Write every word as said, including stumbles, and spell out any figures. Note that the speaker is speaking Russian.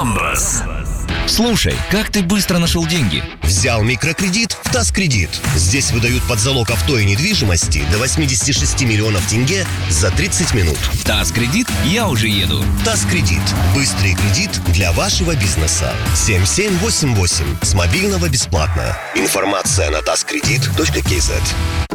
Bombas. Слушай, как ты быстро нашел деньги? Взял микрокредит в ТАСКредит. Здесь выдают под залог авто и недвижимости до восемьдесят шесть миллионов тенге за тридцать минут. ТАСКредит, я уже еду. ТАСКредит. Быстрый кредит для вашего бизнеса. семь семь восемь восемь. С мобильного бесплатно. Информация на таскредит точка кей зет.